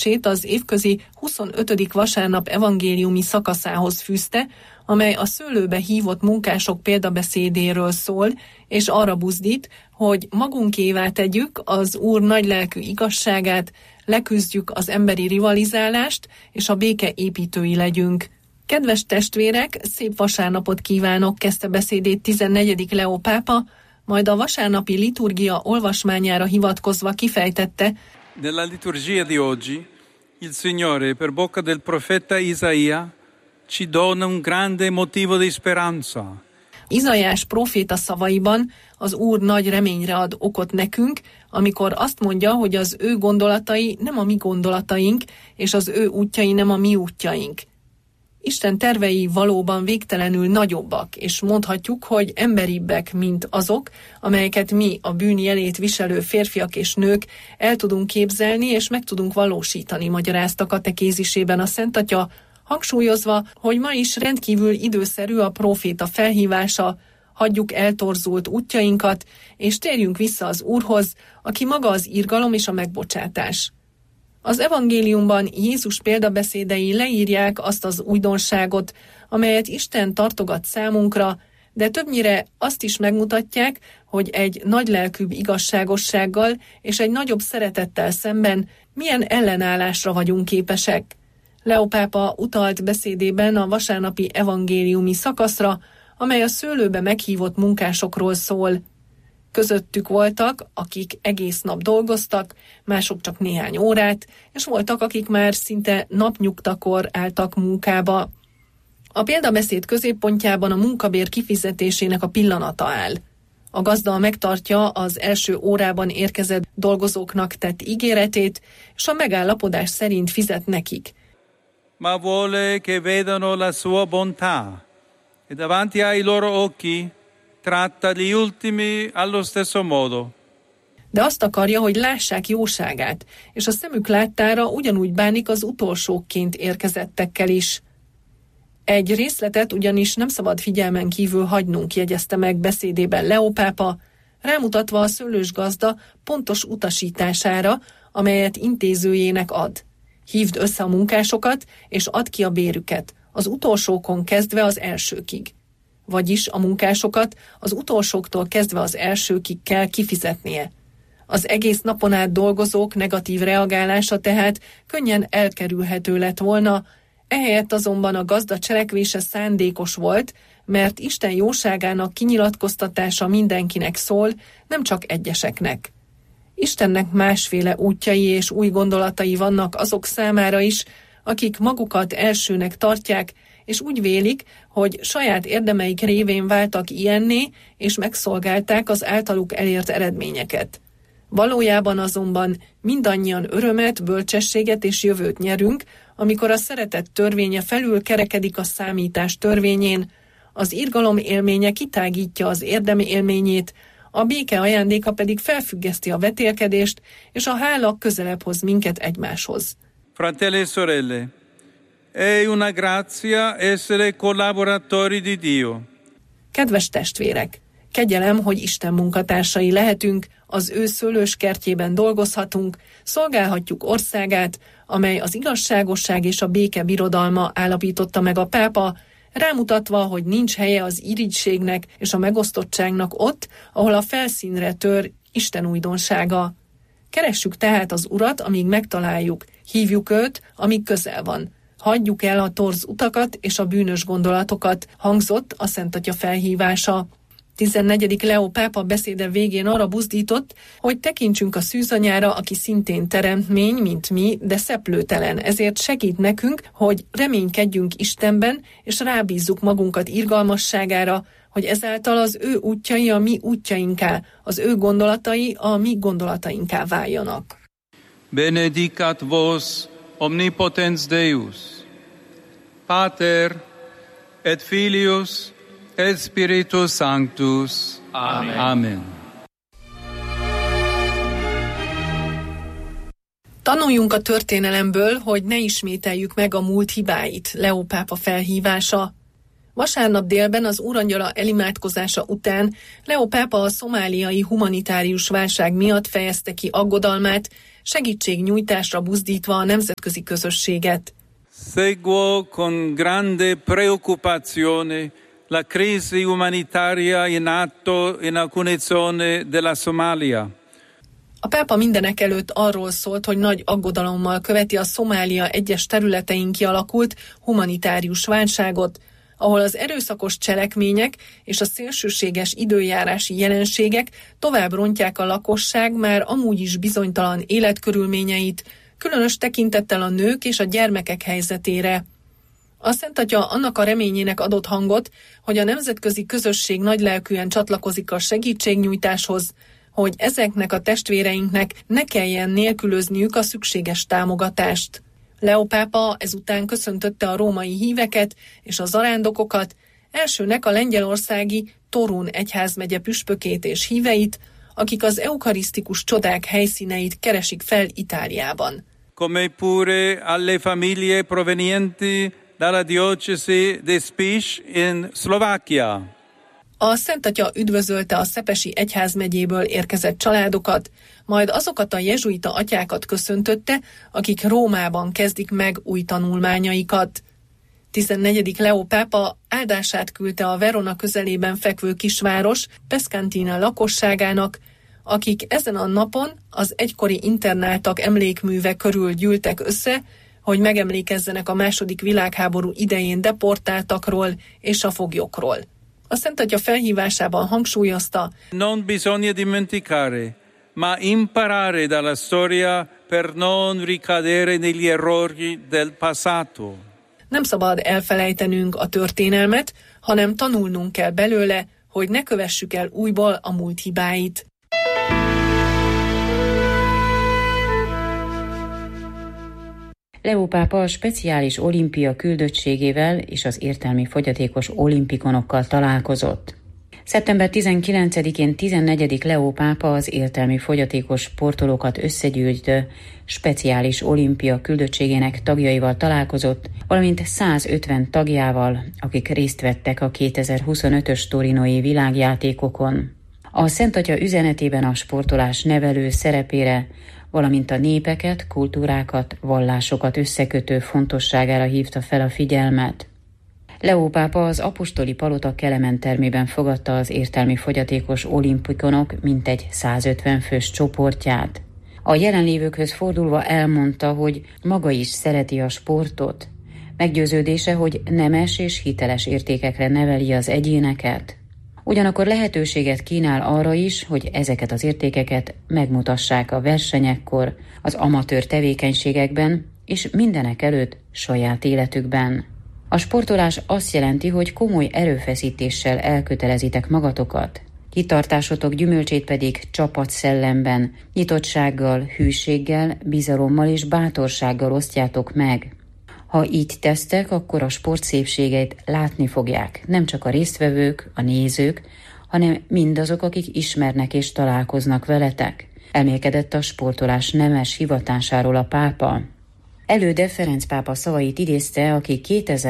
hirdetését az évközi 25. vasárnap evangéliumi szakaszához fűzte, amely a szőlőbe hívott munkások példabeszédéről szól, és arra buzdít, hogy magunkévá tegyük az Úr nagylelkű igazságát, leküzdjük az emberi rivalizálást, és a béke építői legyünk. Kedves testvérek, szép vasárnapot kívánok, kezdte beszédét 14. Leó pápa, majd a vasárnapi liturgia olvasmányára hivatkozva kifejtette: Nella liturgia di oggi, il Signore per bocca del profeta Isaia ci dona un grande motivo di speranza. Izaiás próféta szavaiban az Úr nagy reményre ad okot nekünk, amikor azt mondja, hogy az ő gondolatai nem a mi gondolataink, és az ő útjai nem a mi útjaink. Isten tervei valóban végtelenül nagyobbak, és mondhatjuk, hogy emberibbek, mint azok, amelyeket mi, a bűn jelét viselő férfiak és nők el tudunk képzelni, és meg tudunk valósítani, magyarázta katekézisében a Szent Atya, hangsúlyozva, hogy ma is rendkívül időszerű a próféta felhívása: hagyjuk eltorzult útjainkat, és térjünk vissza az Úrhoz, aki maga az irgalom és a megbocsátás. Az evangéliumban Jézus példabeszédei leírják azt az újdonságot, amelyet Isten tartogat számunkra, de többnyire azt is megmutatják, hogy egy nagylelkűbb igazságossággal és egy nagyobb szeretettel szemben milyen ellenállásra vagyunk képesek. Leó pápa utalt beszédében a vasárnapi evangéliumi szakaszra, amely a szőlőbe meghívott munkásokról szól. Közöttük voltak, akik egész nap dolgoztak, mások csak néhány órát, és voltak, akik már szinte napnyugtakor álltak munkába. A példabeszéd középpontjában a munkabér kifizetésének a pillanata áll. A gazda megtartja az első órában érkezett dolgozóknak tett ígéretét, és a megállapodás szerint fizet nekik. Ma vuole che vedano la sua bontà e davanti ai loro occhi tratta gli ultimi allo stesso modo. De azt akarja, hogy lássák jóságát, és a szemük láttára ugyanúgy bánik az utolsókként érkezettekkel is. Egy részletet ugyanis nem szabad figyelmen kívül hagynunk, jegyezte meg beszédében Leó pápa, rámutatva a szőlős gazda pontos utasítására, amelyet intézőjének ad. Hívd össze a munkásokat, és add ki a bérüket, az utolsókon kezdve az elsőkig. Vagyis a munkásokat az utolsóktól kezdve az elsőkig kell kifizetnie. Az egész napon át dolgozók negatív reagálása tehát könnyen elkerülhető lett volna, ehelyett azonban a gazda cselekvése szándékos volt, mert Isten jóságának kinyilatkoztatása mindenkinek szól, nem csak egyeseknek. Istennek másféle útjai és új gondolatai vannak azok számára is, akik magukat elsőnek tartják, és úgy vélik, hogy saját érdemeik révén váltak ilyenné, és megszolgálták az általuk elért eredményeket. Valójában azonban mindannyian örömet, bölcsességet és jövőt nyerünk, amikor a szeretet törvénye felül kerekedik a számítás törvényén, az irgalom élménye kitágítja az érdem élményét, a béke ajándéka pedig felfüggeszti a vetélkedést, és a hála közelebb hoz minket egymáshoz. Fratelli e sorelle, è una grazia essere collaboratori di Dio. Kedves testvérek, kegyelem, hogy Isten munkatársai lehetünk, az ő szőlős kertjében dolgozhatunk, szolgálhatjuk országát, amely az igazságosság és a béke birodalma, állapította meg a pápa, rámutatva, hogy nincs helye az irigységnek és a megosztottságnak ott, ahol a felszínre tör Isten újdonsága. Keressük tehát az Urat, amíg megtaláljuk, hívjuk őt, amíg közel van. Hagyjuk el a torz utakat és a bűnös gondolatokat, hangzott a Szent Atya felhívása. 14. Leó pápa beszéde végén arra buzdított, hogy tekintsünk a szűzanyára, aki szintén teremtmény, mint mi, de szeplőtelen, ezért segít nekünk, hogy reménykedjünk Istenben, és rábízzuk magunkat irgalmasságára, hogy ezáltal az ő útjai a mi útjainká, az ő gondolatai a mi gondolatainká váljanak. Benedicat vos omnipotens Deus, Pater et Filius et Spiritus Sanctus. Amen. Amen. Tanuljunk a történelemből, hogy ne ismételjük meg a múlt hibáit, Leó pápa felhívása. Vasárnap délben az Úrangyala elimádkozása után Leó pápa a szomáliai humanitárius válság miatt fejezte ki aggodalmát, segítségnyújtásra buzdítva a nemzetközi közösséget. Seguo con grande preoccupazione la crisi umanitaria in atto in alcune zone della Somalia. A pápa mindenek előtt arról szólt, hogy nagy aggodalommal követi a Szomália egyes területein kialakult humanitárius válságot, ahol az erőszakos cselekmények és a szélsőséges időjárási jelenségek tovább rontják a lakosság már amúgy is bizonytalan életkörülményeit, különös tekintettel a nők és a gyermekek helyzetére. A Szent Atya annak a reményének adott hangot, hogy a nemzetközi közösség nagylelkűen csatlakozik a segítségnyújtáshoz, hogy ezeknek a testvéreinknek ne kelljen nélkülözniük a szükséges támogatást. Leó pápa ezután köszöntötte a római híveket és a zarándokokat, elsőnek a lengyelországi Torun egyházmegye püspökét és híveit, akik az eukarisztikus csodák helyszíneit keresik fel Itáliában. Come pure alle famiglie provenienti dalla diocesi di Spiš in Szlovákia. A Szent Atya üdvözölte a Szepesi egyházmegyéből érkezett családokat, majd azokat a jezsuita atyákat köszöntötte, akik Rómában kezdik meg új tanulmányaikat. 14. Leó pápa áldását küldte a Verona közelében fekvő kisváros Pescantina lakosságának, akik ezen a napon az egykori internáltak emlékműve körül gyűltek össze, hogy megemlékezzenek a II. Világháború idején deportáltakról és a foglyokról. A Szent Atya felhívásában hangsúlyozta: Non bisogna dimenticare, ma imparare dalla storia per non ricadere negli errori del passato. Nem szabad elfelejtenünk a történelmet, hanem tanulnunk kell belőle, hogy ne kövessük el újból a múlt hibáit. Leó pápa a speciális olimpia küldöttségével és az értelmi fogyatékos olimpikonokkal találkozott. Szeptember 19-én 14. Leó pápa az értelmi fogyatékos sportolókat összegyűjtő speciális olimpia küldöttségének tagjaival találkozott, valamint 150 tagjával, akik részt vettek a 2025-ös torinói világjátékokon. A Szent Atya üzenetében a sportolás nevelő szerepére, valamint a népeket, kultúrákat, vallásokat összekötő fontosságára hívta fel a figyelmet. Leó pápa az apostoli palota Kelemen termében fogadta az értelmi fogyatékos olimpikonok mintegy 150 fős csoportját. A jelenlévőkhöz fordulva elmondta, hogy maga is szereti a sportot. Meggyőződése, hogy nemes és hiteles értékekre neveli az egyéneket. Ugyanakkor lehetőséget kínál arra is, hogy ezeket az értékeket megmutassák a versenyekkor, az amatőr tevékenységekben és mindenek előtt saját életükben. A sportolás azt jelenti, hogy komoly erőfeszítéssel elkötelezitek magatokat. Kitartásotok gyümölcsét pedig csapatszellemben, nyitottsággal, hűséggel, bizalommal és bátorsággal osztjátok meg. Ha így tesztek, akkor a sport szépségeit látni fogják, nem csak a résztvevők, a nézők, hanem mindazok, akik ismernek és találkoznak veletek. Elmélkedett a sportolás nemes hivatásáról a pápa. Előde Ferenc pápa szavait idézte, aki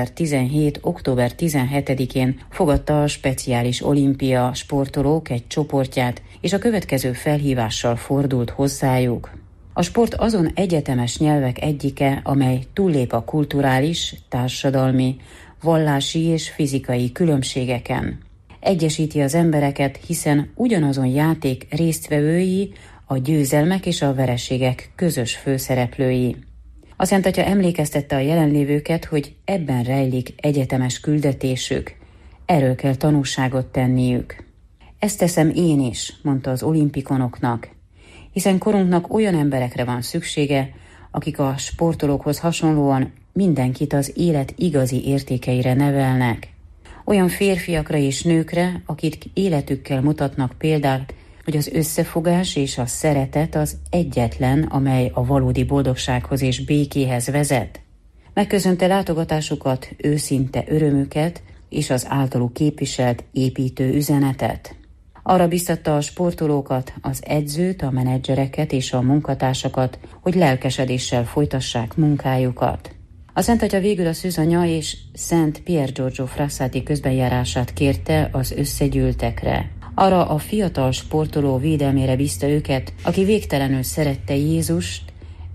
2017. október 17-én fogadta a speciális olimpia sportolók egy csoportját, és a következő felhívással fordult hozzájuk. A sport azon egyetemes nyelvek egyike, amely túllép a kulturális, társadalmi, vallási és fizikai különbségeken. Egyesíti az embereket, hiszen ugyanazon játék résztvevői, a győzelmek és a vereségek közös főszereplői. A Szent Atya emlékeztette a jelenlévőket, hogy ebben rejlik egyetemes küldetésük. Erről kell tanúságot tenniük. Ezt teszem én is, mondta az olimpikonoknak, hiszen korunknak olyan emberekre van szüksége, akik a sportolókhoz hasonlóan mindenkit az élet igazi értékeire nevelnek. Olyan férfiakra és nőkre, akik életükkel mutatnak példát, hogy az összefogás és a szeretet az egyetlen, amely a valódi boldogsághoz és békéhez vezet. Megköszönte látogatásukat, őszinte örömüket és az általuk képviselt építő üzenetet. Arra biztatta a sportolókat, az edzőt, a menedzsereket és a munkatársakat, hogy lelkesedéssel folytassák munkájukat. A Szent Atya végül a szűzanya és Szent Pier Giorgio Frassati közbenjárását kérte az összegyűltekre. Arra a fiatal sportoló védelmére bízta őket, aki végtelenül szerette Jézust,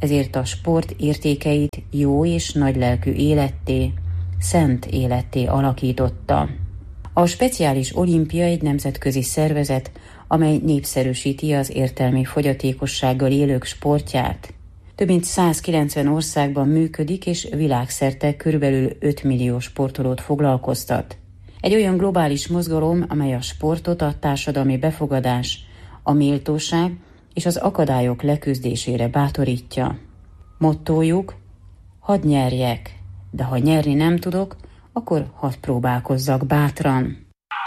ezért a sport értékeit jó és nagylelkű életté, szent életté alakította. A Speciális Olimpia egy nemzetközi szervezet, amely népszerűsíti az értelmi fogyatékossággal élők sportját. Több mint 190 országban működik, és világszerte körülbelül 5 millió sportolót foglalkoztat. Egy olyan globális mozgalom, amely a sportot a társadalmi befogadás, a méltóság és az akadályok leküzdésére bátorítja. Mottójuk: hadd nyerjek, de ha nyerni nem tudok, akkor hadd próbálkozzak bátran.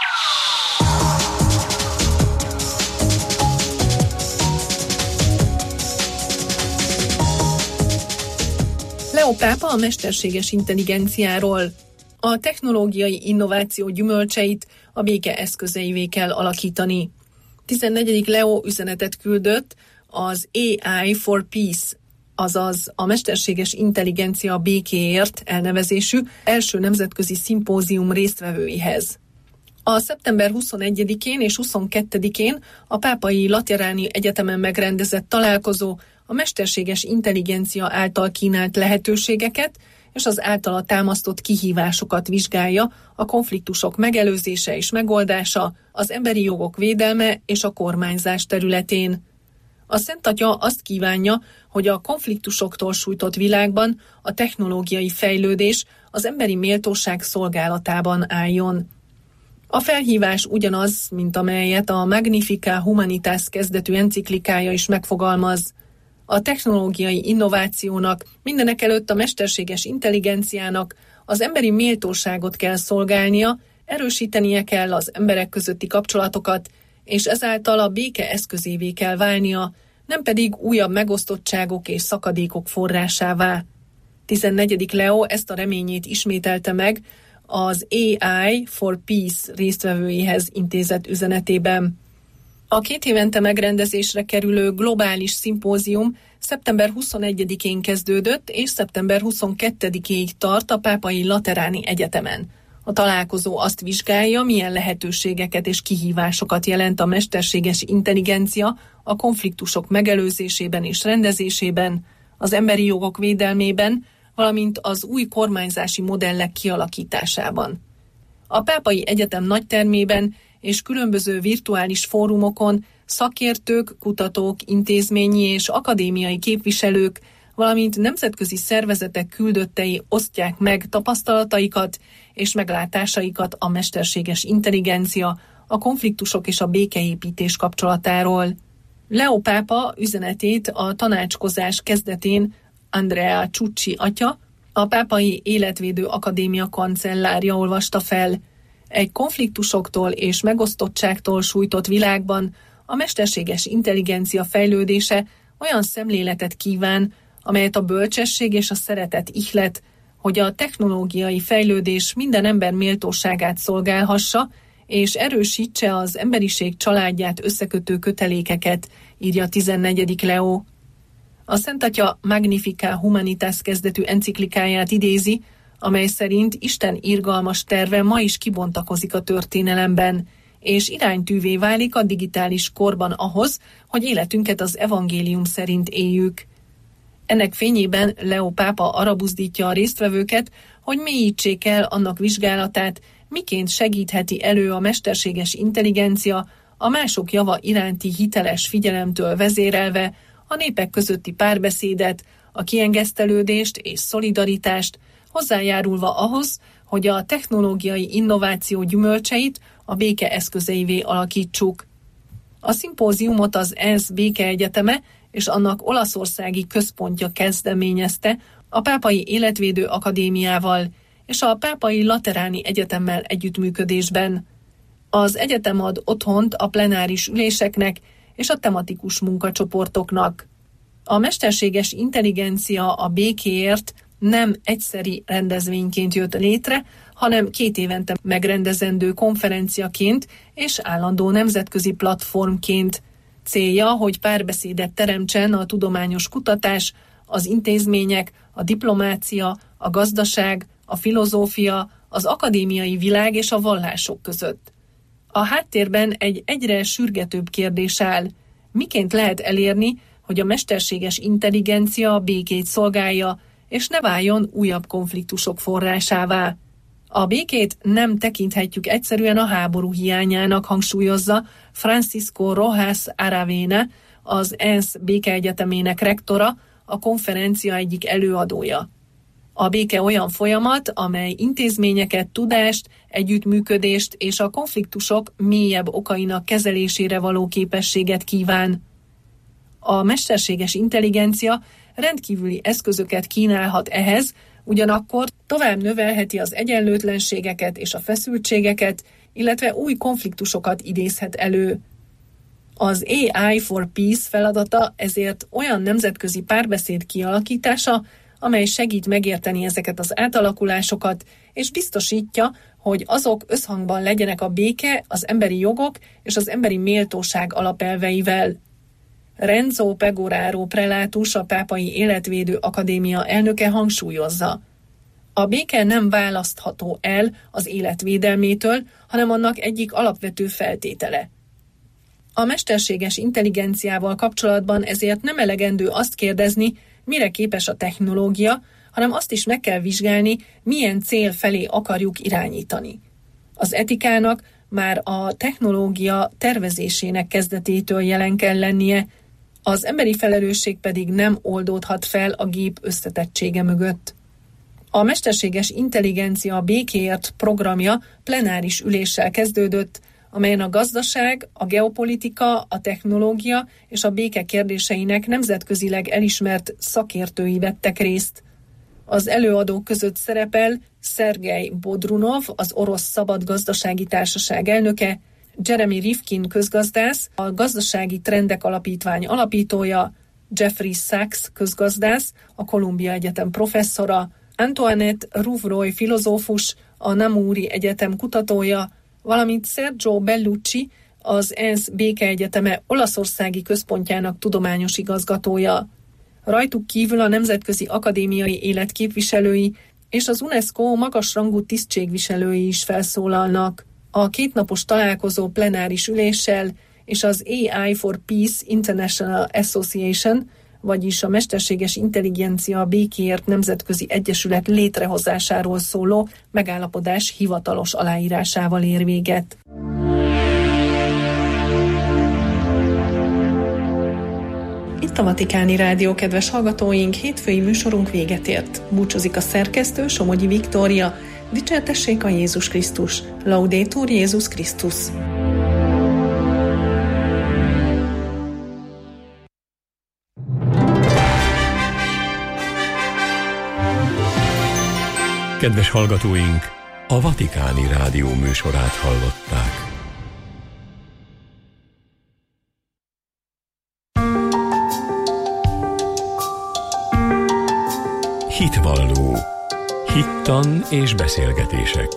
Leo pápa a mesterséges intelligenciáról. A technológiai innováció gyümölcseit a béke eszközeivé kell alakítani. 14. Leo üzenetet küldött az AI for Peace, azaz a mesterséges intelligencia békéért elnevezésű első nemzetközi szimpózium résztvevőihez. A szeptember 21-én és 22-én a Pápai Lateráni Egyetemen megrendezett találkozó a mesterséges intelligencia által kínált lehetőségeket és az általa támasztott kihívásokat vizsgálja, a konfliktusok megelőzése és megoldása, az emberi jogok védelme és a kormányzás területén. A Szent Atya azt kívánja, hogy a konfliktusoktól sújtott világban a technológiai fejlődés az emberi méltóság szolgálatában álljon. A felhívás ugyanaz, mint amelyet a Magnificat Humanitas kezdetű enciklikája is megfogalmaz. A technológiai innovációnak, mindenekelőtt a mesterséges intelligenciának az emberi méltóságot kell szolgálnia, erősítenie kell az emberek közötti kapcsolatokat, és ezáltal a béke eszközévé kell válnia, nem pedig újabb megosztottságok és szakadékok forrásává. 14. Leo ezt a reményét ismételte meg az AI for Peace résztvevőihez intézett üzenetében. A 2 évente megrendezésre kerülő globális szimpózium szeptember 21-én kezdődött, és szeptember 22-ig tart a Pápai Lateráni Egyetemen. A találkozó azt vizsgálja, milyen lehetőségeket és kihívásokat jelent a mesterséges intelligencia a konfliktusok megelőzésében és rendezésében, az emberi jogok védelmében, valamint az új kormányzási modellek kialakításában. A Pápai Egyetem nagytermében és különböző virtuális fórumokon szakértők, kutatók, intézményi és akadémiai képviselők, valamint nemzetközi szervezetek küldöttei osztják meg tapasztalataikat és meglátásaikat a mesterséges intelligencia, a konfliktusok és a békeépítés kapcsolatáról. Leo pápa üzenetét a tanácskozás kezdetén Andrea Ciucci atya, a Pápai Életvédő Akadémia kancellárja olvasta fel. Egy konfliktusoktól és megosztottságtól sújtott világban a mesterséges intelligencia fejlődése olyan szemléletet kíván, amelyet a bölcsesség és a szeretet ihlet, hogy a technológiai fejlődés minden ember méltóságát szolgálhassa, és erősítse az emberiség családját összekötő kötelékeket, írja 14. Leo. A Szent Atya Magnificat Humanitas kezdetű enciklikáját idézi, amely szerint Isten irgalmas terve ma is kibontakozik a történelemben, és iránytűvé válik a digitális korban ahhoz, hogy életünket az evangélium szerint éljük. Ennek fényében Leo pápa arra buzdítja a résztvevőket, hogy mélyítsék el annak vizsgálatát, miként segítheti elő a mesterséges intelligencia a mások java iránti hiteles figyelemtől vezérelve a népek közötti párbeszédet, a kiengesztelődést és szolidaritást, hozzájárulva ahhoz, hogy a technológiai innováció gyümölcseit a béke eszközeivé alakítsuk. A szimpóziumot az ENSZ Békeegyeteme és annak olaszországi központja kezdeményezte a Pápai Életvédő Akadémiával és a Pápai Lateráni Egyetemmel együttműködésben. Az egyetem ad otthont a plenáris üléseknek és a tematikus munkacsoportoknak. A mesterséges intelligencia a békéért nem egyszeri rendezvényként jött létre, hanem 2 évente megrendezendő konferenciaként és állandó nemzetközi platformként. Célja, hogy párbeszédet teremtsen a tudományos kutatás, az intézmények, a diplomácia, a gazdaság, a filozófia, az akadémiai világ és a vallások között. A háttérben egy egyre sürgetőbb kérdés áll: miként lehet elérni, hogy a mesterséges intelligencia a békét szolgálja, és ne váljon újabb konfliktusok forrásává. A békét nem tekinthetjük egyszerűen a háború hiányának, hangsúlyozza Francisco Rojas Aravena, az ENSZ békeegyetemének rektora, a konferencia egyik előadója. A béke olyan folyamat, amely intézményeket, tudást, együttműködést és a konfliktusok mélyebb okainak kezelésére való képességet kíván. A mesterséges intelligencia rendkívüli eszközöket kínálhat ehhez, ugyanakkor tovább növelheti az egyenlőtlenségeket és a feszültségeket, illetve új konfliktusokat idézhet elő. Az AI for Peace feladata ezért olyan nemzetközi párbeszéd kialakítása, amely segít megérteni ezeket az átalakulásokat, és biztosítja, hogy azok összhangban legyenek a béke, az emberi jogok és az emberi méltóság alapelveivel. Renzo Pegoraro prelátus, a Pápai Életvédő Akadémia elnöke hangsúlyozza: a béke nem választható el az életvédelmétől, hanem annak egyik alapvető feltétele. A mesterséges intelligenciával kapcsolatban ezért nem elegendő azt kérdezni, mire képes a technológia, hanem azt is meg kell vizsgálni, milyen cél felé akarjuk irányítani. Az etikának már a technológia tervezésének kezdetétől jelen kell lennie, az emberi felelősség pedig nem oldódhat fel a gép összetettsége mögött. A mesterséges intelligencia békéért programja plenáris üléssel kezdődött, amelyen a gazdaság, a geopolitika, a technológia és a béke kérdéseinek nemzetközileg elismert szakértői vettek részt. Az előadók között szerepel Szergej Bodrunov, az Orosz Szabad Gazdasági Társaság elnöke, Jeremy Rifkin közgazdász, a Gazdasági Trendek Alapítvány alapítója, Jeffrey Sachs közgazdász, a Columbia Egyetem professzora, Antoinette Rouvroy filozófus, a Namuri Egyetem kutatója, valamint Sergio Bellucci, az ENSZ Békeegyeteme olaszországi központjának tudományos igazgatója. Rajtuk kívül a nemzetközi akadémiai élet képviselői és az UNESCO magasrangú tisztségviselői is felszólalnak. A kétnapos találkozó plenáris üléssel és az AI for Peace International Association, vagyis a mesterséges intelligencia békéért nemzetközi egyesület létrehozásáról szóló megállapodás hivatalos aláírásával ér véget. Itt a Vatikáni Rádió, kedves hallgatóink, hétfői műsorunk véget ért. Búcsúzik a szerkesztő, Somogyi Viktória. Dicsértessék a Jézus Krisztus! Laudetur Jézus Krisztus! Kedves hallgatóink, a Vatikáni Rádió műsorát hallották. Hitvalló. Hittan és beszélgetések.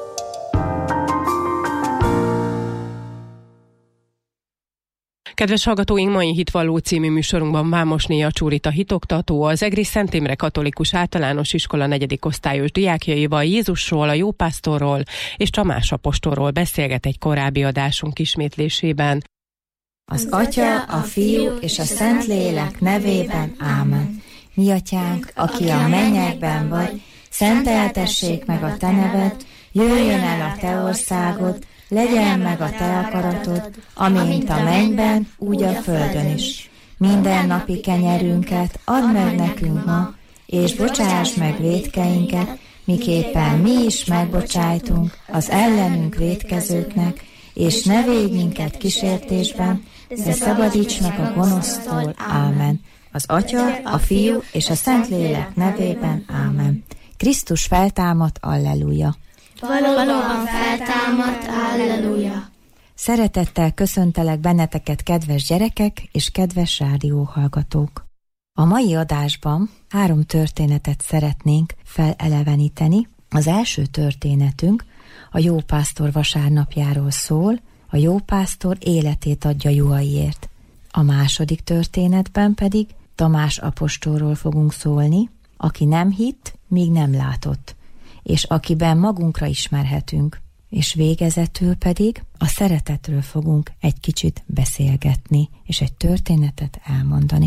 Kedves hallgatóink, mai Hitvalló című műsorunkban Vámosné Acsúrita hitoktató, az Egri Szent Imre Katolikus Általános Iskola 4. osztályos diákjaival Jézusról, a Jópásztorról és Tamás apostolról beszélget egy korábbi adásunk ismétlésében. Az Atya, a Fiú és a Szentlélek nevében. Ámen. Mi atyánk, aki a mennyekben vagy, szenteltessék meg a te neved, jöjjön el a te országod, legyen meg a te akaratod, amint a mennyben, úgy a földön is. Minden napi kenyerünket add meg nekünk ma, és bocsáss meg vétkeinket, miképpen mi is megbocsájtunk az ellenünk vétkezőknek, és ne védj minket kísértésben, de szabadíts meg a gonosztól. Ámen. Az Atya, a Fiú és a Szentlélek nevében. Ámen. Krisztus feltámadt, alleluja! Valóban feltámadt, alleluja! Szeretettel köszöntelek benneteket, kedves gyerekek és kedves rádióhallgatók! A mai adásban 3 történetet szeretnénk feleleveníteni. Az első történetünk a Jópásztor vasárnapjáról szól, a Jópásztor életét adja juhaiért. A második történetben pedig Tamás apostolról fogunk szólni, aki nem hitt, míg nem látott, és akiben magunkra ismerhetünk, és végezetül pedig a szeretetről fogunk egy kicsit beszélgetni, és egy történetet elmondani.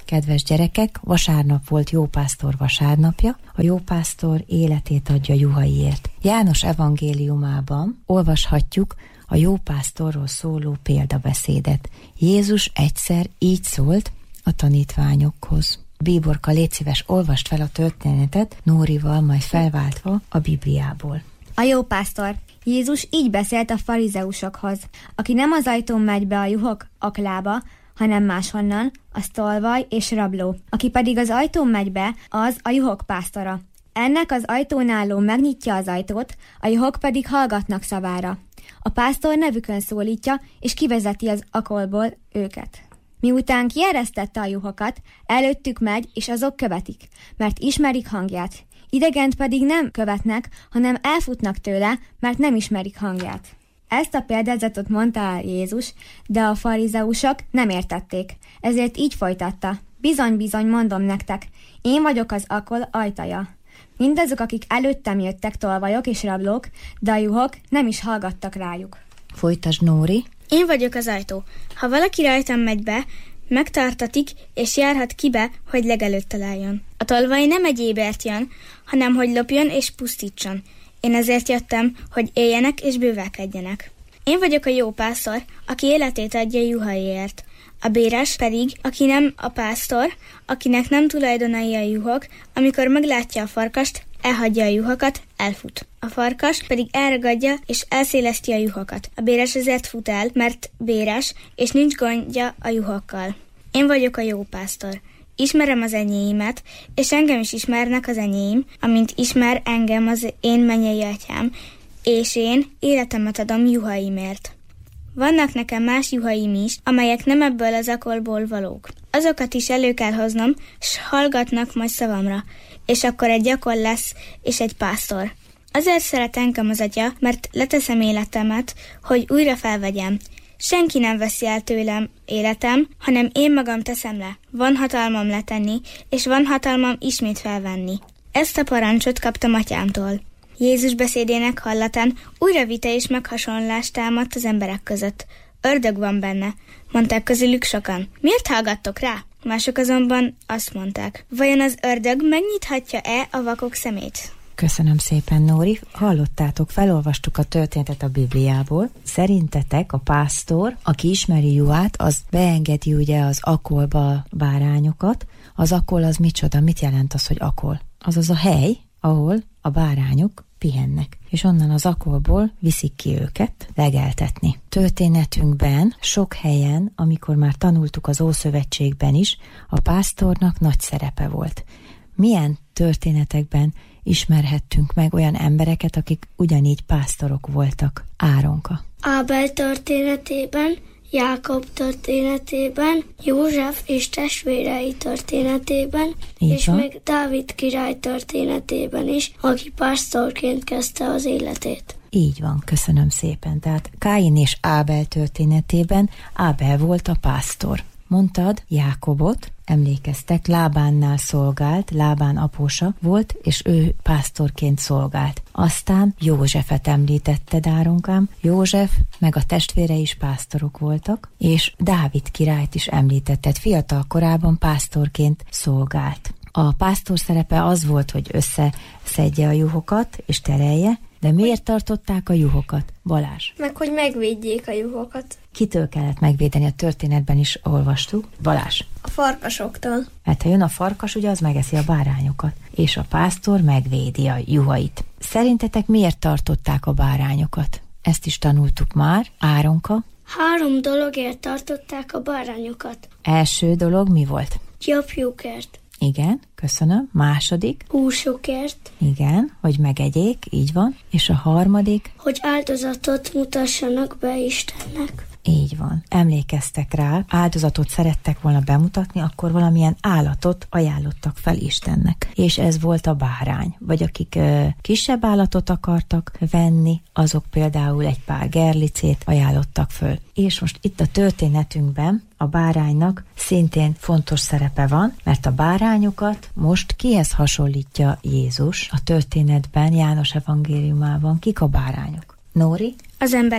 Kedves gyerekek, vasárnap volt Jópásztor vasárnapja, a jópásztor életét adja juhaiért. János evangéliumában olvashatjuk a jópásztorról szóló példabeszédet. Jézus egyszer így szólt a tanítványokhoz. Bíborka, légy szíves, olvast fel a történetet Nórival, majd felváltva a Bibliából. A jópásztor. Jézus így beszélt a farizeusokhoz. Aki nem az ajtón megy be a juhok aklába, hanem máshonnan, az tolvaj és rabló. Aki pedig az ajtón megy be, az a juhok pásztora. Ennek az ajtón álló megnyitja az ajtót, a juhok pedig hallgatnak szavára. A pásztor nevükön szólítja, és kivezeti az akolból őket. Miután kieresztette a juhokat, előttük megy, és azok követik, mert ismerik hangját. Idegent pedig nem követnek, hanem elfutnak tőle, mert nem ismerik hangját. Ezt a példázatot mondta el Jézus, de a farizeusok nem értették, ezért így folytatta. Bizony-bizony mondom nektek, én vagyok az akol ajtaja. Mindazok, akik előttem jöttek, tolvajok és rablók, de a juhok nem is hallgattak rájuk. Folytasd, Nóri. Én vagyok az ajtó. Ha valaki rajtam megy be, megtartatik, és járhat ki be, hogy legelőtt találjon. A tolvaj nem egy ébert jön, hanem hogy lopjon és pusztítson. Én ezért jöttem, hogy éljenek és bővelkedjenek. Én vagyok a jó pásztor, aki életét adja juhaiért. A béres pedig, aki nem a pásztor, akinek nem tulajdonai a juhok, amikor meglátja a farkast, elhagyja a juhokat, elfut. A farkas pedig elragadja és elszéleszti a juhokat. A béres ezért fut el, mert béres, és nincs gondja a juhokkal. Én vagyok a jó pásztor. Ismerem az enyéimet, és engem is ismernek az enyéim, amint ismer engem az én mennyei atyám, és én életemet adom juhaimért. Vannak nekem más juhaim is, amelyek nem ebből az akolból valók. Azokat is elő kell hoznom, s hallgatnak majd szavamra, és akkor egy akol lesz, és egy pásztor. Azért szeret engem az atya, mert leteszem életemet, hogy újra felvegyem. Senki nem veszi el tőlem életem, hanem én magam teszem le. Van hatalmam letenni, és van hatalmam ismét felvenni. Ezt a parancsot kaptam atyámtól. Jézus beszédének hallatán újra vita és meghasonlás támadt az emberek között. Ördög van benne, mondták közülük sokan. Miért hallgattok rá? Mások azonban azt mondták. Vajon az ördög megnyithatja-e a vakok szemét? Köszönöm szépen, Nóri. Hallottátok, felolvastuk a történetet a Bibliából. Szerintetek a pásztor, aki ismeri juhát, az beengedi ugye az akolba a bárányokat. Az akol az micsoda? Mit jelent az, hogy akol? Az a hely, ahol a bárányok pihennek, és onnan az akolból viszik ki őket legeltetni. Történetünkben sok helyen, amikor már tanultuk az Ószövetségben is, a pásztornak nagy szerepe volt. Milyen történetekben ismerhettünk meg olyan embereket, akik ugyanígy pásztorok voltak? Áronka. Ábel történetében, Jákob történetében, József és testvérei történetében, és még Dávid király történetében is, aki pásztorként kezdte az életét. Így van, köszönöm szépen. Tehát Káin és Ábel történetében Ábel volt a pásztor. Mondtad Jákobot, emlékeztek, Lábánnál szolgált, Lábán apósa volt, és ő pásztorként szolgált. Aztán Józsefet említetted, Áronkám. József meg a testvére is pásztorok voltak, és Dávid királyt is említetted, fiatal korában pásztorként szolgált. A pásztor szerepe az volt, hogy összeszedje a juhokat és terelje, de miért tartották a juhokat, Balázs? Meg hogy megvédjék a juhokat. Kitől kellett megvédeni? A történetben is olvastuk. Balázs? A farkasoktól. Mert ha jön a farkas, ugye az megeszi a bárányokat, és a pásztor megvédi a juhait. Szerintetek miért tartották a bárányokat? Ezt is tanultuk már. Áronka? 3 dologért tartották a bárányokat. Első dolog mi volt? Gyapjukért. Igen, köszönöm. Második? Húsukért. Igen, hogy megegyék, így van. És a harmadik? Hogy áldozatot mutassanak be Istennek. Így van. Emlékeztek rá, áldozatot szerettek volna bemutatni, akkor valamilyen állatot ajánlottak fel Istennek. És ez volt a bárány. Vagy akik kisebb állatot akartak venni, azok például egy pár gerlicét ajánlottak föl. És most itt a történetünkben a báránynak szintén fontos szerepe van, mert a bárányokat most kihez hasonlítja Jézus a történetben, János evangéliumában? Kik a bárányok? Nóri? Az emberek.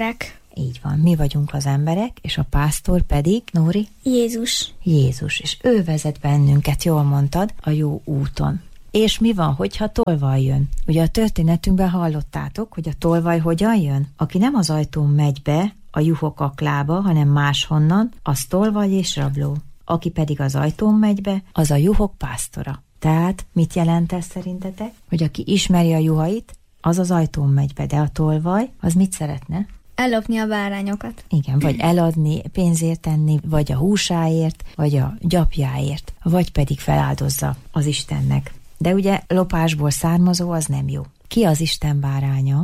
Így van, mi vagyunk az emberek, és a pásztor pedig, Nóri? Jézus, és ő vezet bennünket, jól mondtad, a jó úton. És mi van, hogyha tolvaj jön? Ugye a történetünkben hallottátok, hogy a tolvaj hogyan jön? Aki nem az ajtón megy be a juhok aklába, hanem máshonnan, az tolvaj és rabló. Aki pedig az ajtón megy be, az a juhok pásztora. Tehát mit jelent ez szerintetek? Hogy aki ismeri a juhait, az az ajtón megy be, de a tolvaj, az mit szeretne? Ellopni a bárányokat. Igen, vagy eladni, pénzért tenni, vagy a húsáért, vagy a gyapjáért, vagy pedig feláldozza az Istennek. De ugye lopásból származó az nem jó. Ki az Isten báránya?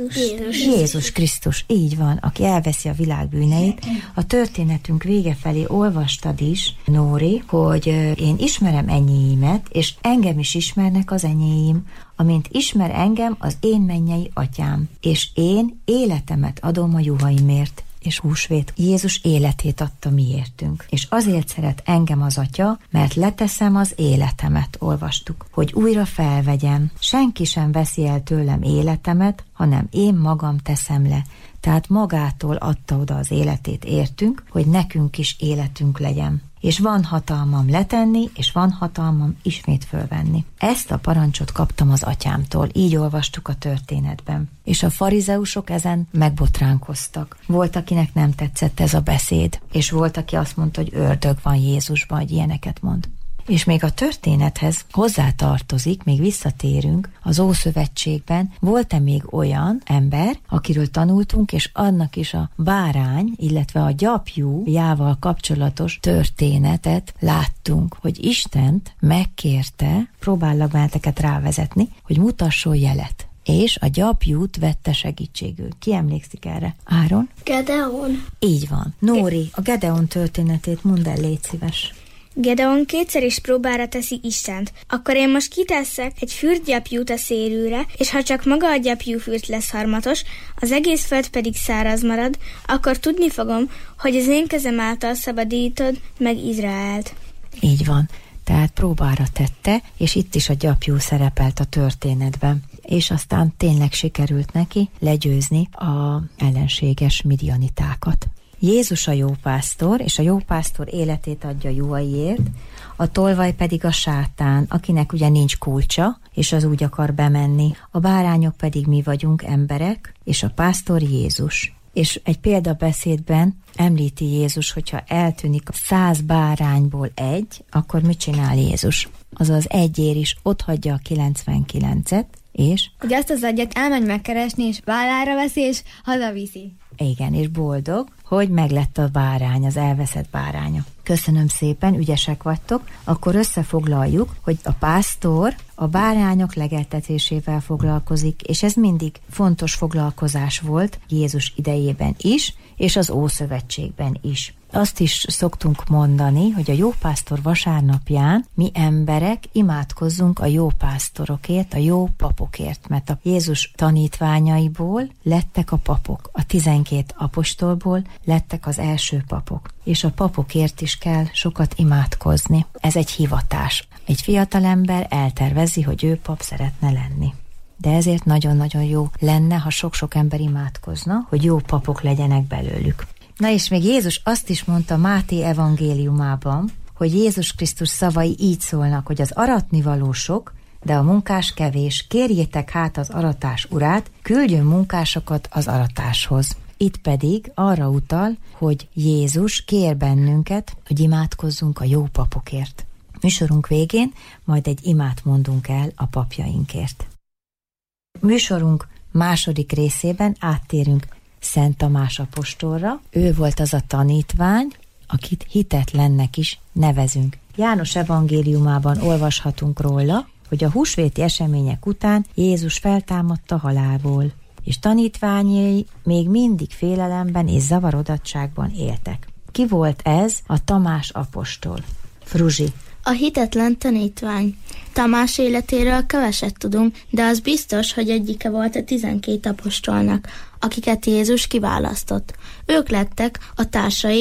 Jézus Krisztus, így van, aki elveszi a világ bűneit. A történetünk vége felé olvastad is, Nóri, hogy én ismerem enyéimet, és engem is ismernek az enyéim, amint ismer engem az én mennyei atyám, és én életemet adom a juhaimért. És húsvét. Jézus életét adta miértünk. És azért szeret engem az Atya, mert leteszem az életemet, olvastuk, hogy újra felvegyem. Senki sem veszi el tőlem életemet, hanem én magam teszem le. Tehát magától adta oda az életét értünk, hogy nekünk is életünk legyen. És van hatalmam letenni, és van hatalmam ismét fölvenni. Ezt a parancsot kaptam az atyámtól, így olvastuk a történetben. És a farizeusok ezen megbotránkoztak. Volt, akinek nem tetszett ez a beszéd, és volt, aki azt mondta, hogy ördög van Jézusban, hogy ilyeneket mond. És még a történethez hozzátartozik, még visszatérünk, az Ószövetségben volt-e még olyan ember, akiről tanultunk, és annak is a bárány, illetve a gyapjújával kapcsolatos történetet láttunk, hogy Istent megkérte, próbállak benneteket rávezetni, hogy mutasson jelet. És a gyapjút vette segítségül. Ki emlékszik erre? Áron? Gedeon. Így van. Nóri, a Gedeon történetét mondd el, légy szíves. Gedeon kétszer is próbára teszi Istent. Akkor én most kiteszek egy fürdgyapjút a szérűre, és ha csak maga a gyapjúfürt lesz harmatos, az egész föld pedig száraz marad, akkor tudni fogom, hogy az én kezem által szabadítod meg Izraelt. Így van. Tehát próbára tette, és itt is a gyapjú szerepelt a történetben. És aztán tényleg sikerült neki legyőzni az ellenséges midianitákat. Jézus a jó pásztor, és a jó pásztor életét adja juhaiért, a tolvaj pedig a sátán, akinek ugye nincs kulcsa, és az úgy akar bemenni. A bárányok pedig mi vagyunk, emberek, és a pásztor Jézus. És egy példabeszédben említi Jézus, hogyha eltűnik a 100 bárányból egy, akkor mit csinál Jézus? Azaz egyér is otthagyja a 99-et, és... Hogy azt az agyat elmegy megkeresni, és vállára veszi, és hazaviszi. Igen, és boldog, hogy meglett a bárány, az elveszett báránya. Köszönöm szépen, ügyesek vagytok. Akkor összefoglaljuk, hogy a pásztor a bárányok legeltetésével foglalkozik, és ez mindig fontos foglalkozás volt Jézus idejében is, és az Ószövetségben is. Azt is szoktunk mondani, hogy a jó pásztor vasárnapján mi emberek imádkozzunk a jó pásztorokért, a jó papokért, mert a Jézus tanítványaiból lettek a papok, a 12 apostolból lettek az első papok. És a papokért is kell sokat imádkozni. Ez egy hivatás. Egy fiatalember eltervezi, hogy ő pap szeretne lenni. De ezért nagyon-nagyon jó lenne, ha sok-sok ember imádkozna, hogy jó papok legyenek belőlük. Na és még Jézus azt is mondta Máté evangéliumában, hogy Jézus Krisztus szavai így szólnak, hogy az aratnivaló sok, de a munkás kevés, kérjétek hát az aratás urát, küldjön munkásokat az aratáshoz. Itt pedig arra utal, hogy Jézus kér bennünket, hogy imádkozzunk a jó papokért. Műsorunk végén majd egy imát mondunk el a papjainkért. Műsorunk második részében áttérünk Szent Tamás apostolra. Ő volt az a tanítvány, akit hitetlennek is nevezünk. János evangéliumában olvashatunk róla, hogy a húsvéti események után Jézus feltámadta halálból, és tanítványai még mindig félelemben és zavarodottságban éltek. Ki volt ez a Tamás apostol? Fruzsi. A hitetlen tanítvány. Tamás életéről keveset tudunk, de az biztos, hogy egyike volt a 12 apostolnak, akiket Jézus kiválasztott. Ők lettek a társai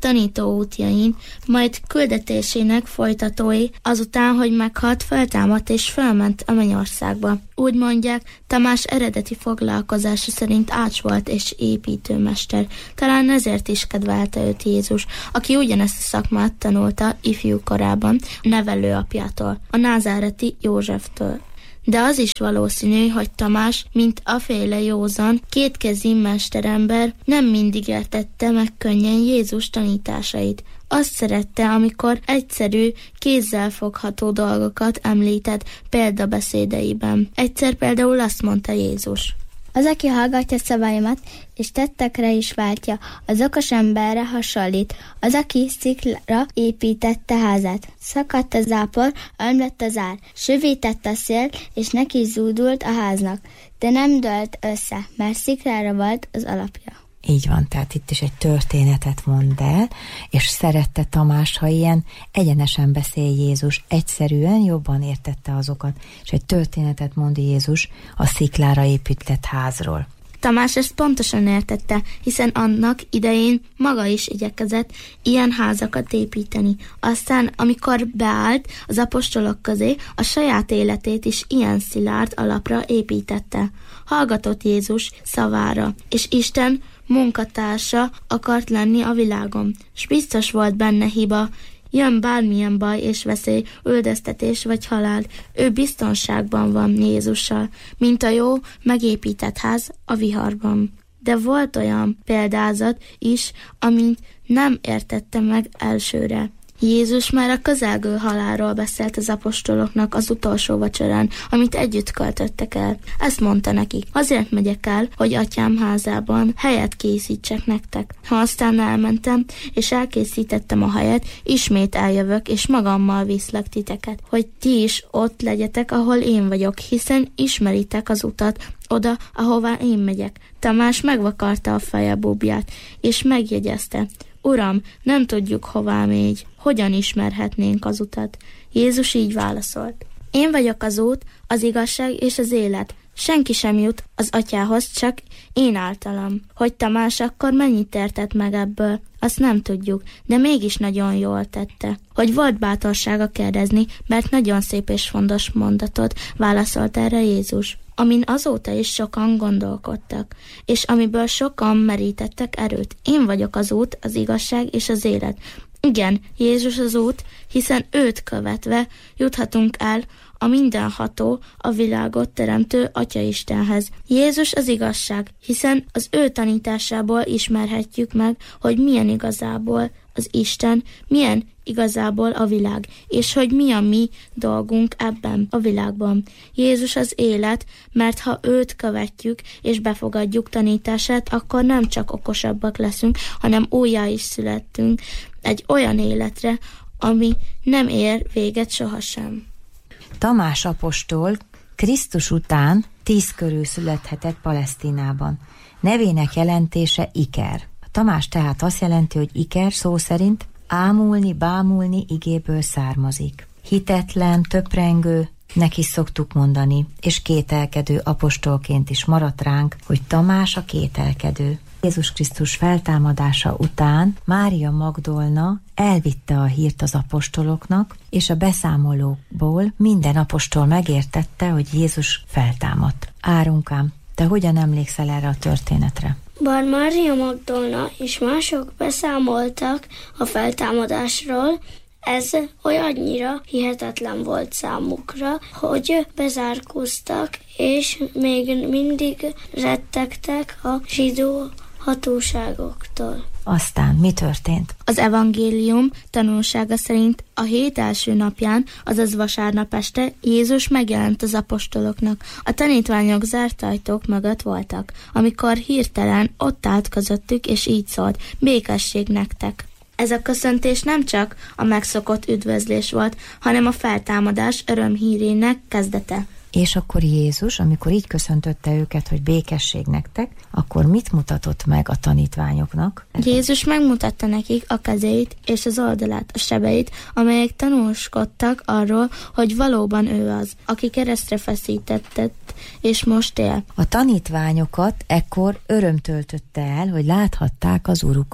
tanító útjain, majd küldetésének folytatói, azután, hogy meghalt, feltámadt és felment a mennyországba. Úgy mondják, Tamás eredeti foglalkozása szerint ács volt és építőmester. Talán ezért is kedvelte őt Jézus, aki ugyanezt a szakmát tanulta ifjú korában nevelőapjától, a názáreti Józseftől. De az is valószínű, hogy Tamás, mint aféle józan, kétkezi mesterember nem mindig értette meg könnyen Jézus tanításait. Azt szerette, amikor egyszerű, kézzelfogható dolgokat említett példabeszédeiben. Egyszer például azt mondta Jézus: Az, aki hallgatja szavaimat, és tettekre is váltja, az okos emberre hasonlít. Az, aki sziklára építette házát. Szakadt a zápor, ömlött az ár, sövített a szél, és neki zúdult a háznak. De nem dőlt össze, mert sziklára volt az alapja. Így van, tehát itt is egy történetet mond el, és szerette Tamás, ha ilyen egyenesen beszél Jézus, egyszerűen jobban értette azokat, és egy történetet mond Jézus a sziklára épített házról. Tamás ezt pontosan értette, hiszen annak idején maga is igyekezett ilyen házakat építeni. Aztán, amikor beállt az apostolok közé, a saját életét is ilyen szilárd alapra építette. Hallgatott Jézus szavára, és Isten munkatársa akart lenni a világon, s biztos volt benne hiba, jön bármilyen baj és veszély, üldöztetés vagy halál, ő biztonságban van Jézussal, mint a jó, megépített ház a viharban. De volt olyan példázat is, amint nem értette meg elsőre. Jézus már a közelgő halálról beszélt az apostoloknak az utolsó vacsorán, amit együtt költöttek el. Ezt mondta nekik: azért megyek el, hogy atyám házában helyet készítsek nektek. Ha aztán elmentem, és elkészítettem a helyet, ismét eljövök, és magammal viszlek titeket, hogy ti is ott legyetek, ahol én vagyok, hiszen ismeritek az utat oda, ahová én megyek. Tamás megvakarta a feje búbját, és megjegyezte: Uram, nem tudjuk, hová megy, hogyan ismerhetnénk az utat? Jézus így válaszolt: Én vagyok az út, az igazság és az élet. Senki sem jut az atyához, csak én általam. Hogy Tamás akkor mennyit értett meg ebből, azt nem tudjuk, de mégis nagyon jól tette. Hogy volt bátorsága kérdezni, mert nagyon szép és fontos mondatot válaszolt erre Jézus, amin azóta is sokan gondolkodtak, és amiből sokan merítettek erőt. Én vagyok az út, az igazság és az élet. Igen, Jézus az út, hiszen őt követve juthatunk el a mindenható, a világot teremtő Atya-Istenhez. Jézus az igazság, hiszen az ő tanításából ismerhetjük meg, hogy milyen igazából az Isten, milyen igazából a világ, és hogy mi a mi dolgunk ebben a világban. Jézus az élet, mert ha őt követjük és befogadjuk tanítását, akkor nem csak okosabbak leszünk, hanem újjá is születtünk egy olyan életre, ami nem ér véget sohasem. Tamás apostol Krisztus után 10 körül születhetett Palesztinában. Nevének jelentése Iker. Tamás tehát azt jelenti, hogy Iker szó szerint ámulni, bámulni igéből származik. Hitetlen, töprengő, neki szoktuk mondani, és kételkedő apostolként is maradt ránk, hogy Tamás a kételkedő. Jézus Krisztus feltámadása után Mária Magdolna elvitte a hírt az apostoloknak, és a beszámolókból minden apostol megértette, hogy Jézus feltámadt. Árunkám, te hogyan emlékszel erre a történetre? Bár Mária Magdolna és mások beszámoltak a feltámadásról, ez olyannyira hihetetlen volt számukra, hogy bezárkóztak, és még mindig rettegtek a zsidó hatóságoktól. Aztán mi történt? Az evangélium tanulsága szerint a hét első napján, azaz vasárnap este Jézus megjelent az apostoloknak. A tanítványok zárt ajtók mögött voltak, amikor hirtelen ott állt közöttük, és így szólt: békesség nektek. Ez a köszöntés nem csak a megszokott üdvözlés volt, hanem a feltámadás örömhírének kezdete. És akkor Jézus, amikor így köszöntötte őket, hogy békesség nektek, akkor mit mutatott meg a tanítványoknak? Jézus megmutatta nekik a kezeit és az oldalát, a sebeit, amelyek tanúskodtak arról, hogy valóban ő az, aki keresztre feszítettet, és most él. A tanítványokat ekkor öröm töltötte el, hogy láthatták az Urukat.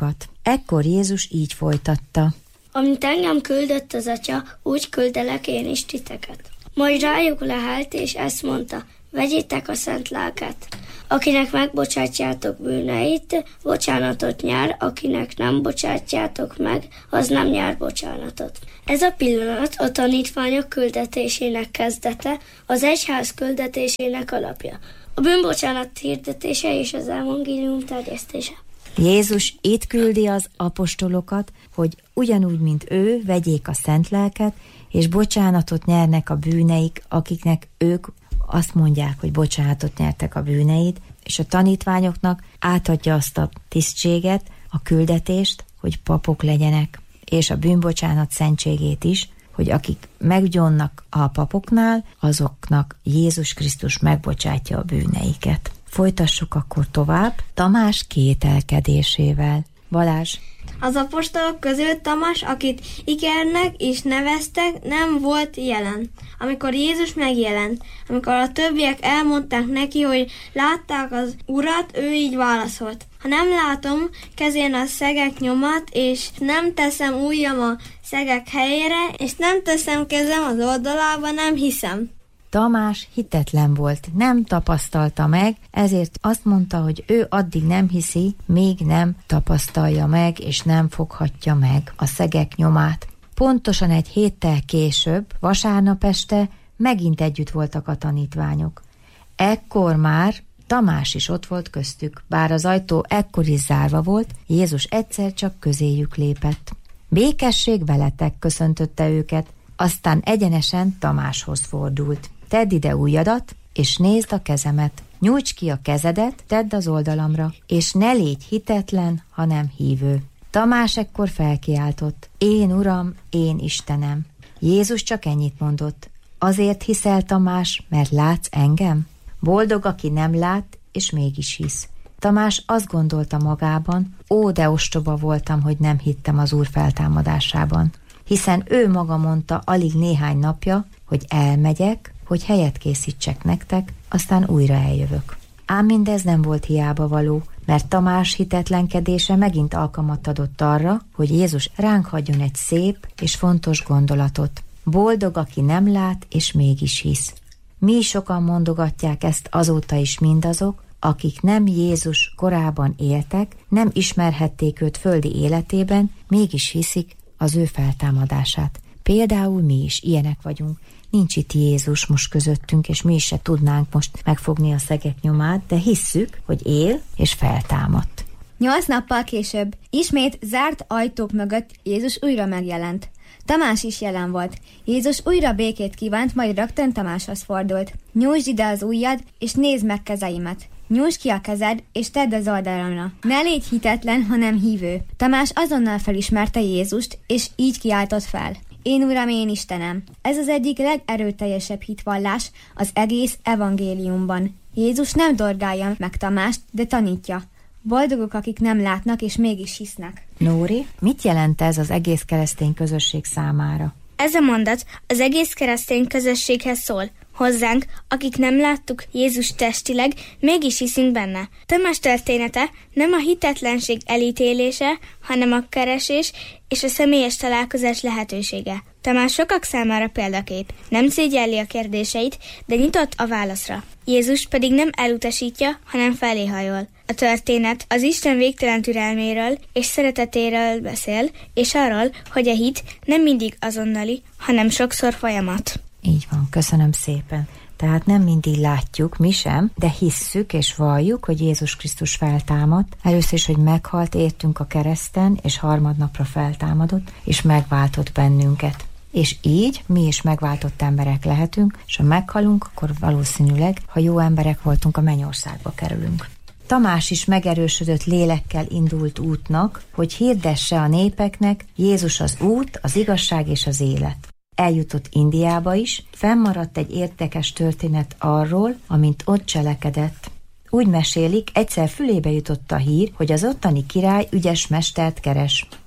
Ekkor Jézus így folytatta. Amint engem küldött az Atya, úgy küldelek én is titeket. Majd rájuk lehelt, és ezt mondta, vegyétek a szent lelket. Akinek megbocsátjátok bűneit, bocsánatot nyer, akinek nem bocsátjátok meg, az nem nyer bocsánatot. Ez a pillanat a tanítványok küldetésének kezdete, az egyház küldetésének alapja. A bűnbocsánat hirdetése és az evangélium terjesztése. Jézus itt küldi az apostolokat, hogy ugyanúgy, mint ő, vegyék a szent lelket, és bocsánatot nyernek a bűneik, akiknek ők azt mondják, hogy bocsánatot nyertek a bűneid, és a tanítványoknak átadja azt a tisztséget, a küldetést, hogy papok legyenek, és a bűnbocsánat szentségét is, hogy akik meggyónnak a papoknál, azoknak Jézus Krisztus megbocsátja a bűneiket. Folytassuk akkor tovább Tamás kételkedésével. Balázs. Az apostolok közül Tamás, akit Ikernek is neveztek, nem volt jelen, amikor Jézus megjelent. Amikor a többiek elmondták neki, hogy látták az Urat, ő így válaszolt. Ha nem látom kezén a szegek nyomat, és nem teszem ujjam a szegek helyére, és nem teszem kezem az oldalába, nem hiszem. Tamás hitetlen volt, nem tapasztalta meg, ezért azt mondta, hogy ő addig nem hiszi, míg nem tapasztalja meg, és nem foghatja meg a szegek nyomát. Pontosan egy héttel később, vasárnap este megint együtt voltak a tanítványok. Ekkor már Tamás is ott volt köztük, bár az ajtó ekkor is zárva volt, Jézus egyszer csak közéjük lépett. Békesség veletek, köszöntötte őket, aztán egyenesen Tamáshoz fordult. Tedd ide ujjadat, és nézd a kezemet. Nyújts ki a kezedet, tedd az oldalamra, és ne légy hitetlen, hanem hívő. Tamás ekkor felkiáltott. Én Uram, én Istenem. Jézus csak ennyit mondott. Azért hiszel, Tamás, mert látsz engem? Boldog, aki nem lát, és mégis hisz. Tamás azt gondolta magában, ó, de ostoba voltam, hogy nem hittem az Úr feltámadásában. Hiszen ő maga mondta alig néhány napja, hogy elmegyek, hogy helyet készítsek nektek, aztán újra eljövök. Ám mindez nem volt hiába való, mert Tamás hitetlenkedése megint alkalmat adott arra, hogy Jézus ránk hagyjon egy szép és fontos gondolatot. Boldog, aki nem lát, és mégis hisz. Mi sokan mondogatják ezt azóta is mindazok, akik nem Jézus korában éltek, nem ismerhették őt földi életében, mégis hiszik az ő feltámadását. Például mi is ilyenek vagyunk. Nincs itt Jézus most közöttünk, és mi is se tudnánk most megfogni a szegek nyomát, de hisszük, hogy él és feltámadt. 8 nappal később, ismét zárt ajtók mögött Jézus újra megjelent. Tamás is jelen volt. Jézus újra békét kívánt, majd rögtön Tamáshoz fordult. Nyújtsd ide az ujjad, és nézd meg kezeimet. Nyújtsd ki a kezed, és tedd az oldalamra. Ne légy hitetlen, hanem hívő. Tamás azonnal felismerte Jézust, és így kiáltott fel. Én Uram, én Istenem. Ez az egyik legerőteljesebb hitvallás az egész evangéliumban. Jézus nem dorgálja meg Tamást, de tanítja. Boldogok, akik nem látnak, és mégis hisznek. Nóri, mit jelent ez az egész keresztény közösség számára? Ez a mondat az egész keresztény közösséghez szól. Hozzánk, akik nem láttuk Jézus testileg, mégis hiszünk benne. Tamás története nem a hitetlenség elítélése, hanem a keresés és a személyes találkozás lehetősége. Tamás sokak számára példakép. Nem szégyelli a kérdéseit, de nyitott a válaszra. Jézus pedig nem elutasítja, hanem feléhajol. A történet az Isten végtelen türelméről és szeretetéről beszél, és arról, hogy a hit nem mindig azonnali, hanem sokszor folyamat. Így van, köszönöm szépen. Tehát nem mindig látjuk, mi sem, de hisszük és valljuk, hogy Jézus Krisztus feltámadt. Először is, hogy meghalt értünk a kereszten, és harmadnapra feltámadott, és megváltott bennünket. És így mi is megváltott emberek lehetünk, és ha meghalunk, akkor valószínűleg, ha jó emberek voltunk, a mennyországba kerülünk. Tamás is megerősödött lélekkel indult útnak, hogy hirdesse a népeknek, Jézus az út, az igazság és az élet. Eljutott Indiába is, fennmaradt egy érdekes történet arról, amint ott cselekedett. Úgy mesélik, egyszer fülébe jutott a hír, hogy az ottani király ügyes mestert keres.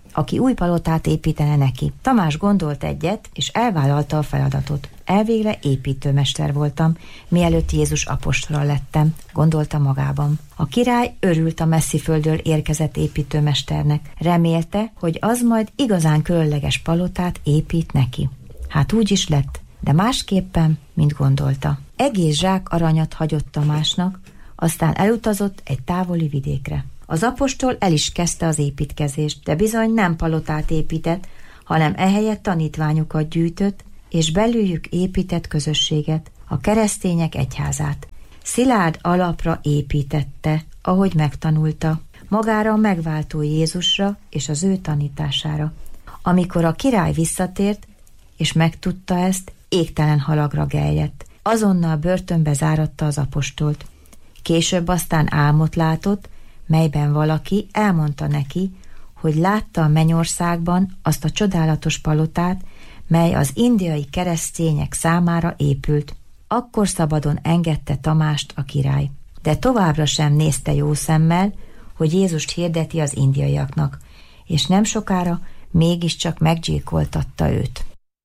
aki új palotát építene neki. Tamás gondolt egyet, és elvállalta a feladatot. Elvégre építőmester voltam, mielőtt Jézus apostola lettem, gondolta magában. A király örült a messzi földről érkezett építőmesternek. Remélte, hogy az majd igazán különleges palotát épít neki. Hát úgy is lett, de másképpen, mint gondolta. Egész zsák aranyat hagyott Tamásnak, aztán elutazott egy távoli vidékre. Az apostol el is kezdte az építkezést, de bizony nem palotát épített, hanem ehelyett tanítványokat gyűjtött, és belőlük épített közösséget, a keresztények egyházát. Szilárd alapra építette, ahogy megtanulta, magára a megváltó Jézusra és az ő tanítására. Amikor a király visszatért, és megtudta ezt, égtelen halagra geljett. Azonnal börtönbe záratta az apostolt. Később aztán álmot látott, melyben valaki elmondta neki, hogy látta a mennyországban azt a csodálatos palotát, mely az indiai keresztények számára épült. Akkor szabadon engedte Tamást a király. De továbbra sem nézte jó szemmel, hogy Jézust hirdeti az indiaiaknak, és nem sokára mégiscsak meggyilkoltatta őt.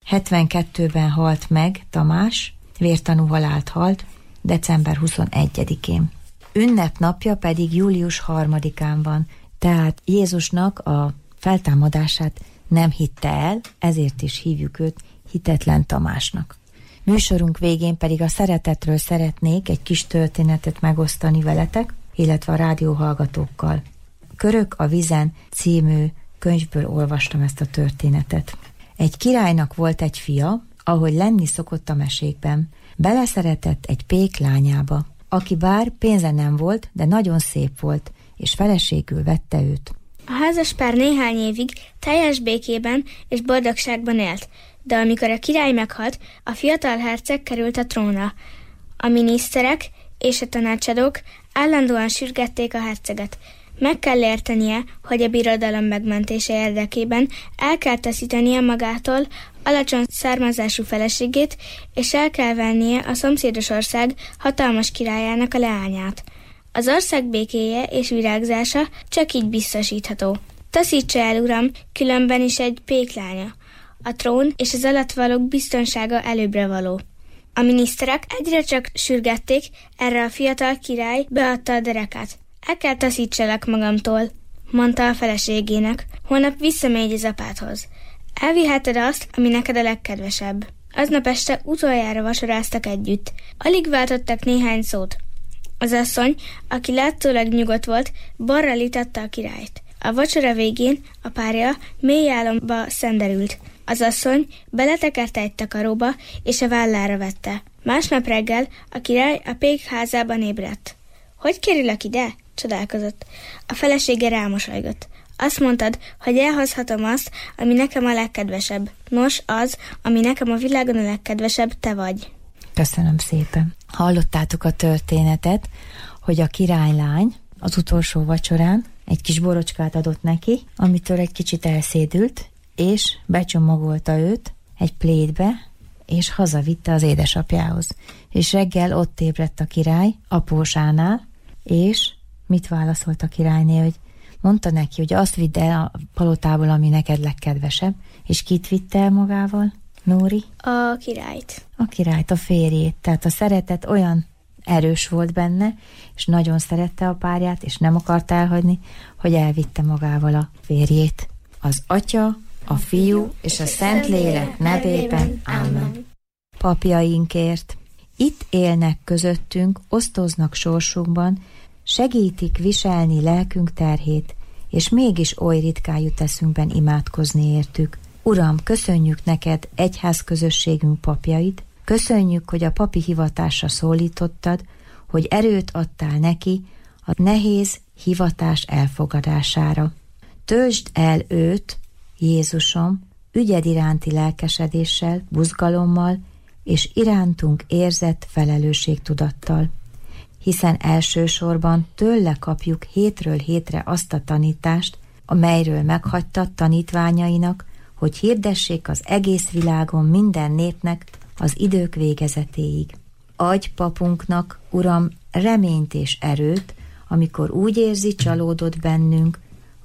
72-ben halt meg Tamás, vértanú halált halt, december 21-én. Ünnepnapja pedig július 3-án van, tehát Jézusnak a feltámadását nem hitte el, ezért is hívjuk őt hitetlen Tamásnak. Műsorunk végén pedig a szeretetről szeretnék egy kis történetet megosztani veletek, illetve a rádióhallgatókkal. Körök a vizen című könyvből olvastam ezt a történetet. Egy királynak volt egy fia, ahogy lenni szokott a mesékben. Beleszeretett egy pék lányába, aki bár pénze nem volt, de nagyon szép volt, és feleségül vette őt. A házaspár néhány évig teljes békében és boldogságban élt, de amikor a király meghalt, a fiatal herceg került a trónra. A miniszterek és a tanácsadók állandóan sürgették a herceget. Meg kell értenie, hogy a birodalom megmentése érdekében el kell taszítania magától alacsony származású feleségét, és el kell vennie a szomszédos ország hatalmas királyának a leányát. Az ország békéje és virágzása csak így biztosítható. Taszítsa el, uram, különben is egy péklánya. A trón és az alattvalók biztonsága előbbre való. A miniszterek egyre csak sürgették, erre a fiatal király beadta a derekát. El kell taszítsalak magamtól, mondta a feleségének. Holnap visszamegy az apádhoz. Elviheted azt, ami neked a legkedvesebb. Aznap este utoljára vacsoráztak együtt. Alig váltottak néhány szót. Az asszony, aki látszólag nyugodt volt, balra litatta a királyt. A vacsora végén a párja mély álomba szenderült. Az asszony beletekerte egy takaróba, és a vállára vette. Másnap reggel a király a pék házában ébredt. Hogy kerülök ide? Csodálkozott. A felesége rámosolygott. Azt mondtad, hogy elhozhatom azt, ami nekem a legkedvesebb. Nos, az, ami nekem a világon a legkedvesebb, te vagy. Köszönöm szépen. Hallottátok a történetet, hogy a királylány az utolsó vacsorán egy kis borocskát adott neki, amitől egy kicsit elszédült, és becsomagolta őt egy plétbe, és hazavitte az édesapjához. És reggel ott ébredt a király apósánál, és mit válaszolt a királyné, hogy mondta neki, hogy azt vidd el a palotából, ami neked legkedvesebb, és kit vitte el magával, Nóri? A királyt. A királyt, a férjét. Tehát a szeretet olyan erős volt benne, és nagyon szerette a párját, és nem akart elhagyni, hogy elvitte magával a férjét. Az Atya, a Fiú és a Szentlélek nevében. Ámen. Papjainkért. Itt élnek közöttünk, osztoznak sorsunkban, segítik viselni lelkünk terhét, és mégis oly ritkán jut eszünkben imádkozni értük. Uram, köszönjük neked egyházközösségünk papjait, köszönjük, hogy a papi hivatásra szólítottad, hogy erőt adtál neki a nehéz hivatás elfogadására. Töltsd el őt, Jézusom, ügyed iránti lelkesedéssel, buzgalommal és irántunk érzett felelősségtudattal, hiszen elsősorban tőle kapjuk hétről hétre azt a tanítást, amelyről meghagytad tanítványainak, hogy hirdessék az egész világon minden népnek az idők végezetéig. Adj papunknak, Uram, reményt és erőt, amikor úgy érzi, csalódott bennünk,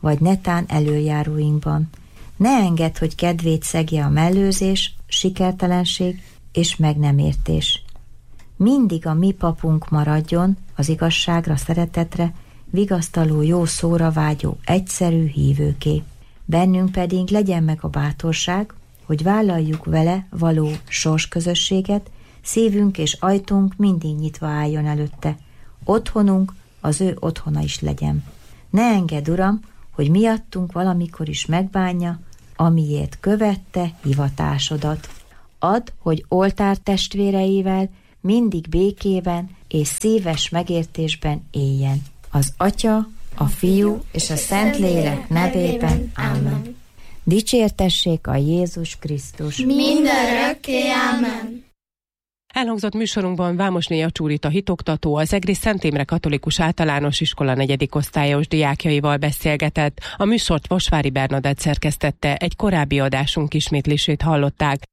vagy netán előjáróinkban. Ne engedd, hogy kedvét szegje a mellőzés, sikertelenség és meg nem értés. Mindig a mi papunk maradjon az igazságra, szeretetre, vigasztaló jó szóra vágyó, egyszerű hívőké. Bennünk pedig legyen meg a bátorság, hogy vállaljuk vele való sorsközösséget, szívünk és ajtunk mindig nyitva álljon előtte. Otthonunk az ő otthona is legyen. Ne engedd, Uram, hogy miattunk valamikor is megbánja, amiért követte hivatásodat. Add, hogy oltár testvéreivel mindig békében és szíves megértésben éljen. Az Atya, a Fiú és a Szentlélek nevében. Ámen. Dicsértessék a Jézus Krisztus. Mindörökké. Ámen. Elhangzott műsorunkban Vámosné Jacsúrita hitoktató az Egri Szent Imre Katolikus Általános Iskola 4. osztályos diákjaival beszélgetett. A műsort Vasvári Bernadett szerkesztette, egy korábbi adásunk ismétlését hallották.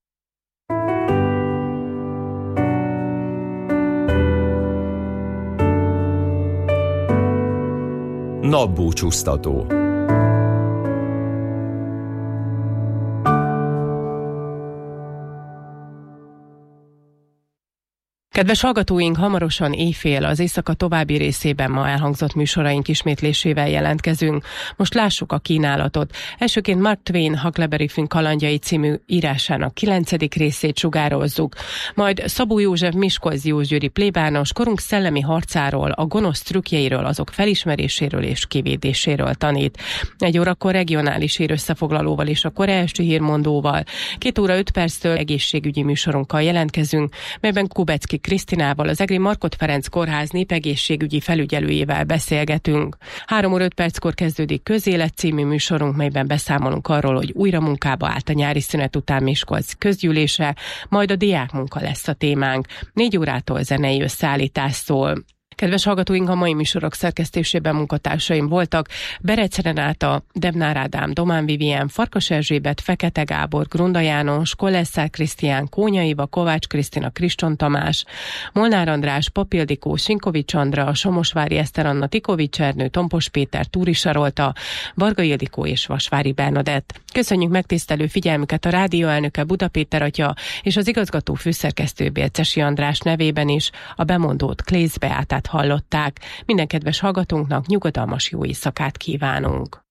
Napbúcsúztató. Kedves hallgatóink, hamarosan éjfél az éjszaka további részében ma elhangzott műsoraink ismétlésével jelentkezünk. Most lássuk a kínálatot. Elsőként Mark Twain Huckleberry Finn kalandjai című írásának 9. részét sugározzuk. Majd Szabó József Miskolc Józsgyőri plébános korunk szellemi harcáról, a gonosz trükkjeiről, azok felismeréséről és kivédéséről tanít. 1 órakor regionális hírösszefoglalóval és a Korea esti hírmondóval. 2 óra 5 perctől egészségügyi műsorunkkal jelentkezünk, melyben Kubecki Krisztinával, az Egri Markhot Ferenc Kórház népegészségügyi felügyelőjével beszélgetünk. 3 óra 5 perckor kezdődik Közélet című műsorunk, melyben beszámolunk arról, hogy újra munkába állt a nyári szünet után Miskolc közgyűlése, majd a diákmunka lesz a témánk. 4 órától zenei összeállítás szól. Kedves hallgatóink, a mai műsorok szerkesztésében munkatársaim voltak Berec Renáta, Debnár Ádám, Domán Vivien, Farkas Erzsébet, Fekete Gábor, Grunda János, Kolesszár Krisztián, Kónya Iva, Kovács Krisztina, Kriston Tamás, Molnár András, Papildikó, Sinkovics Andra, Somosvári Eszter Anna, Tikovics Ernő, Tompos Péter, Túri Sarolta, Varga Ildikó és Vasvári Bernadett. Köszönjük megtisztelő figyelmüket a rádió elnöke Buda Péter atya és az igazgató főszerkesztő Bélcesi András nevében is. A bemondót Klész Beátát hallották. Minden kedves hallgatónknak nyugodalmas jó éjszakát kívánunk.